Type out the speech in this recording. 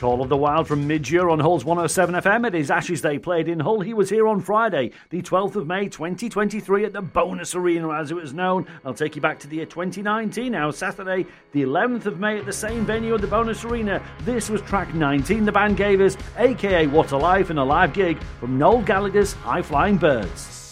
Call of the Wild from Midge on Hull's 107 FM. It is Ashes Day played in Hull. He was here on Friday, the 12th of May 2023 at the Bonus Arena as it was known. I'll take you back to the year 2019 now. Saturday, the 11th of May at the same venue at the Bonus Arena. This was track 19 the band gave us, aka What a Life, and a live gig from Noel Gallagher's High Flying Birds.